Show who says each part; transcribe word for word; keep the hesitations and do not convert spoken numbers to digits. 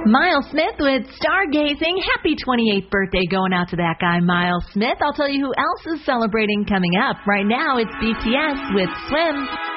Speaker 1: Miles Smith with Stargazing. Happy twenty-eighth birthday going out to that guy, Miles Smith. I'll tell you who else is celebrating coming up. Right now, it's B T S with Swim.